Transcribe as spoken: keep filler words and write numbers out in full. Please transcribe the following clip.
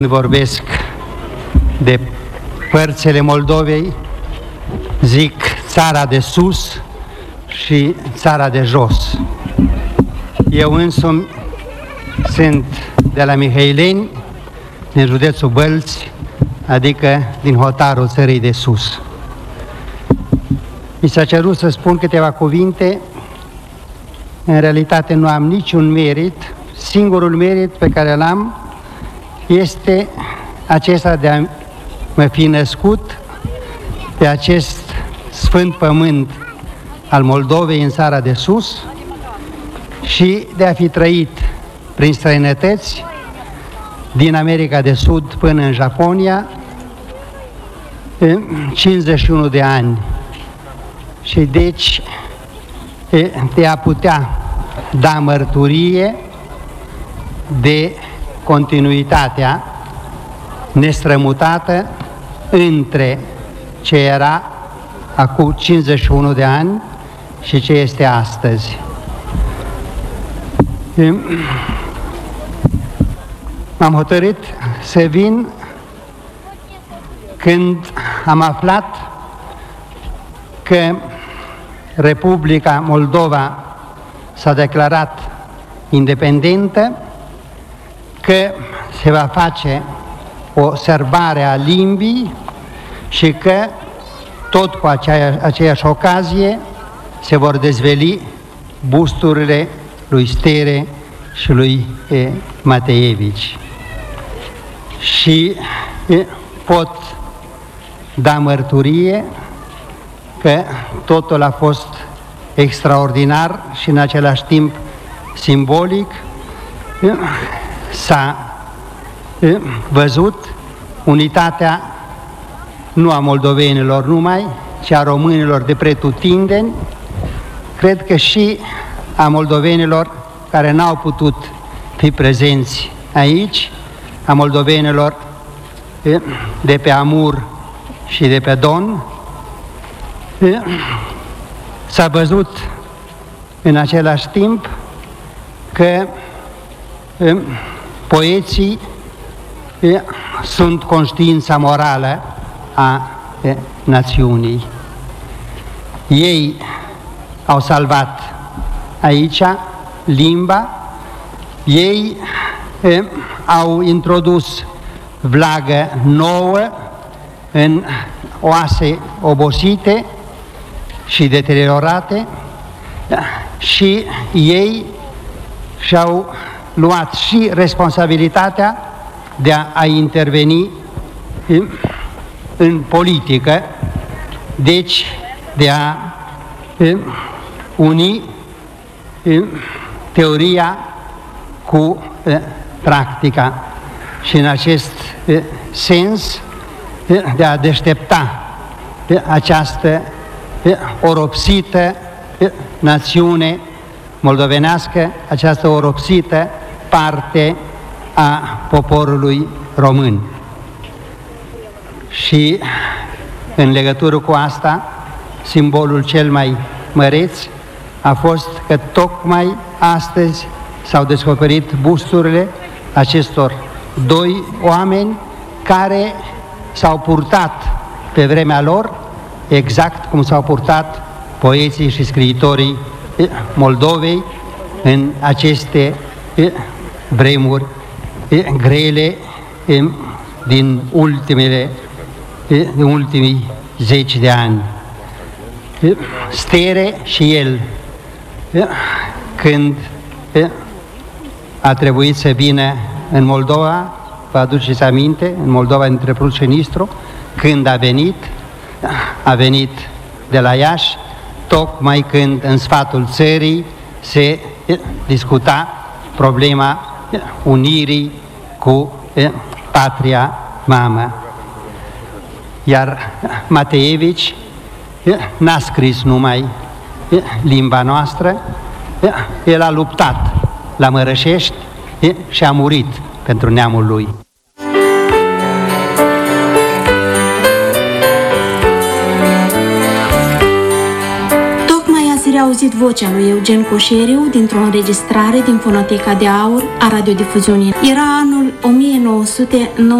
Vorbesc de părțile Moldovei, zic țara de sus și țara de jos. Eu însumi sunt de la Mihaileni, din județul Bălți, adică din hotarul țării de sus. Mi s-a cerut să spun câteva cuvinte. În realitate nu am niciun merit. Singurul merit pe care l-am este acesta de a mă fi născut pe acest sfânt pământ al Moldovei, în țara de sus, și de a fi trăit prin străinătăți din America de Sud până în Japonia cincizeci și unu de ani. Și deci de a putea da mărturie de continuitatea nestrămutată între ce era acum cincizeci și unu de ani și ce este astăzi. M-am hotărât să vin când am aflat că Republica Moldova s-a declarat independentă, că se va face o sărbare a limbii și că tot cu aceea, aceeași ocazie se vor dezveli busturile lui Stere și lui e, Mateevici. Și e, pot da mărturie că totul a fost extraordinar și în același timp simbolic. S-a văzut unitatea nu a moldovenilor numai, ci a românilor de pretutindeni. Cred că și a moldovenilor care n-au putut fi prezenți aici, a moldovenilor de pe Amur și de pe Don. S-a văzut în același timp că poeții sunt conștiința morală a națiunii. Ei au salvat aici limba, ei au introdus vlagă nouă în oase obosite și deteriorate și ei și-au luat și responsabilitatea de a, a interveni în, în politică, deci de a în, uni în, teoria cu în, practica și în acest în, sens în, de a deștepta în, această în, oropsită în, națiune moldovenească, această oropsită parte a poporului român. Și în legătură cu asta, simbolul cel mai măreț a fost că tocmai astăzi s-au descoperit busturile acestor doi oameni care s-au purtat pe vremea lor exact cum s-au purtat poeții și scriitorii Moldovei în aceste vremuri grele din ultimele din ultimii zeci de ani. Stere și el, când a trebuit să vină în Moldova, vă aduceți aminte, în Moldova dintre Prut și Nistru, când a venit, a venit de la Iași, tocmai când în sfatul țării se discuta problema unirii cu patria mamă. Iar Mateevici n-a scris numai limba noastră, el a luptat la Mărășești și a murit pentru neamul lui. Auzit vocea lui Eugen Coșeriu dintr-o înregistrare din Fonoteca de Aur a radiodifuziunii. Era anul o mie nouă sute nouăzeci.